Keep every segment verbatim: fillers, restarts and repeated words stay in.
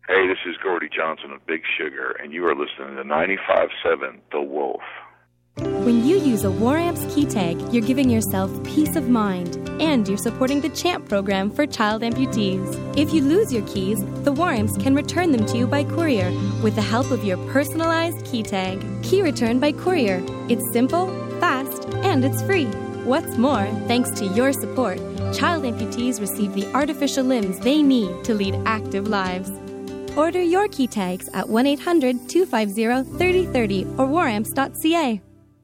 Hey, this is Gordy Johnson of Big Sugar, and you are listening to ninety-five point seven The Wolf. When you use a War Amps key tag, you're giving yourself peace of mind, and you're supporting the CHAMP program for child amputees. If you lose your keys, the War Amps can return them to you by courier with the help of your personalized key tag. Key return by courier. It's simple, fast, and it's free. What's more, thanks to your support, child amputees receive the artificial limbs they need to lead active lives. Order your key tags at one eight hundred two five zero three zero three zero or war amps dot c a.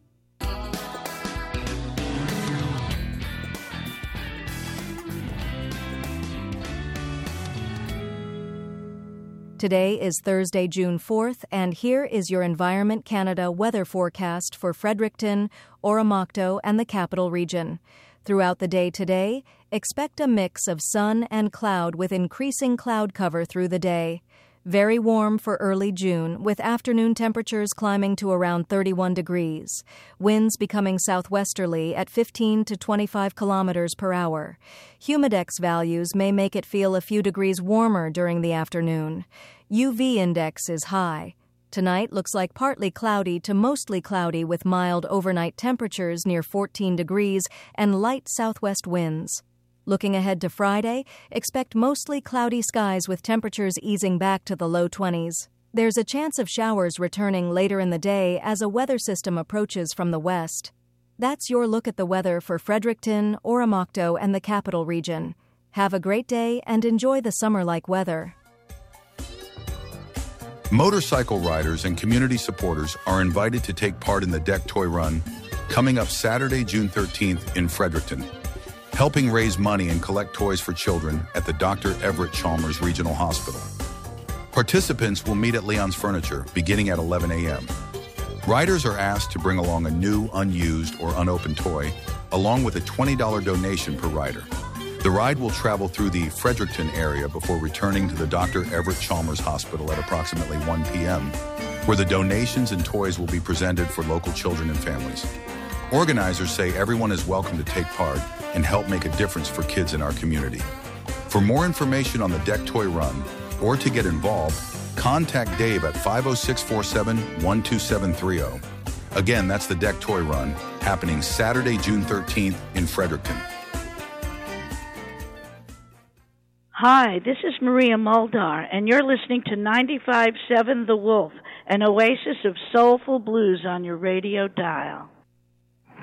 Today is Thursday, June fourth, and here is your Environment Canada weather forecast for Fredericton, Oromocto, and the Capital Region. Throughout the day today, expect a mix of sun and cloud with increasing cloud cover through the day. Very warm for early June, with afternoon temperatures climbing to around thirty-one degrees. Winds becoming southwesterly at fifteen to twenty-five kilometers per hour. Humidex values may make it feel a few degrees warmer during the afternoon. U V index is high. Tonight looks like partly cloudy to mostly cloudy with mild overnight temperatures near fourteen degrees and light southwest winds. Looking ahead to Friday, expect mostly cloudy skies with temperatures easing back to the low twenties. There's a chance of showers returning later in the day as a weather system approaches from the west. That's your look at the weather for Fredericton, Oromocto, and the Capital Region. Have a great day and enjoy the summer-like weather. Motorcycle riders and community supporters are invited to take part in the Deck Toy Run coming up Saturday, June thirteenth in Fredericton, helping raise money and collect toys for children at the Doctor Everett Chalmers Regional Hospital. Participants will meet at Leon's Furniture beginning at eleven a.m. Riders are asked to bring along a new, unused, or unopened toy, along with a twenty dollars donation per rider. The ride will travel through the Fredericton area before returning to the Doctor Everett Chalmers Hospital at approximately one p.m., where the donations and toys will be presented for local children and families. Organizers say everyone is welcome to take part and help make a difference for kids in our community. For more information on the Deck Toy Run or to get involved, contact Dave at five oh six, four seven, one two seven three oh. Again, that's the Deck Toy Run, happening Saturday, June thirteenth in Fredericton. Hi, this is Maria Muldar, and you're listening to ninety-five point seven The Wolf, an oasis of soulful blues on your radio dial.